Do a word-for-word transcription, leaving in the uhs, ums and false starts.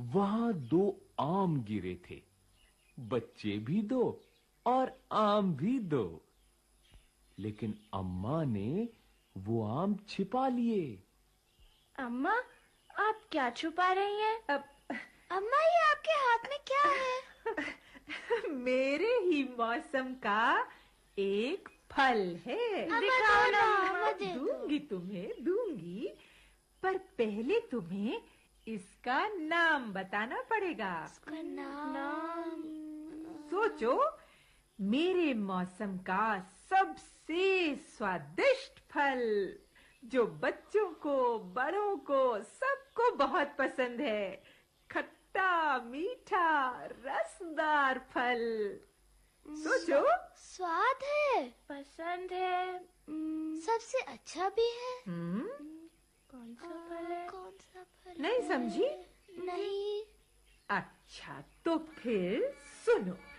वहां दो आम गिरे थे, बच्चे भी दो और आम भी दो। लेकिन अम्मा ने वो आम छिपा लिए। अम्मा, आप क्या छुपा रही हैं? अब अम्मा, ये आपके हाथ में क्या है? मेरे ही मौसम का एक फल है। दिखाओ ना, अम्मा दे दो। दूंगी तुम्हें, दूंगी, पर पहले तुम्हें इसका नाम बताना पड़ेगा। इसका नाम? सोचो, मेरे मौसम का सबसे स्वादिष्ट फल, जो बच्चों को, बड़ों को, सबको बहुत पसंद है। खट्टा मीठा रसदार फल। सोचो। स्वाद है, पसंद है, सबसे अच्छा भी है। हम्म कौन सा फल है? कौन सा फल? नहीं समझी? नहीं। अच्छा, तो फिर सुनो।